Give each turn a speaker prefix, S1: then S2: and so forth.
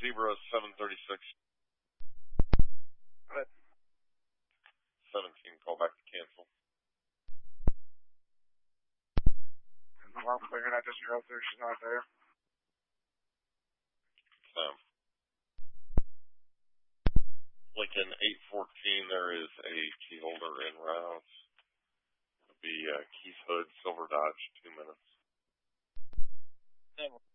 S1: Zebra 736.
S2: Good.
S1: 17, call back to cancel.
S2: Well, figured I just drove through. She's not there.
S1: Lincoln 814, there is a key holder en route. It'll be Keith Hood, Silver Dodge, 2 minutes.